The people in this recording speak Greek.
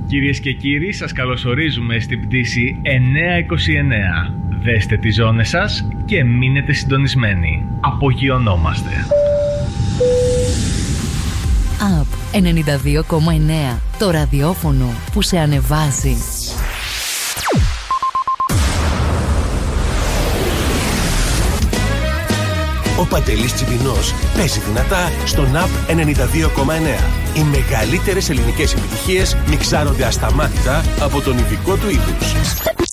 Κυρίες και κύριοι, σας καλωσορίζουμε στην πτήση 929. Δέστε τις ζώνες σας και μείνετε συντονισμένοι. Απογειωνόμαστε. ΑΠ 92,9. Το ραδιόφωνο που σε ανεβάζει. Ο Παντελής Τσιπινός παίζει δυνατά στον ΑΠ 92,9. Οι μεγαλύτερες ελληνικές επιτυχίες μιξάρονται ασταμάτητα από τον ειδικό του είδους.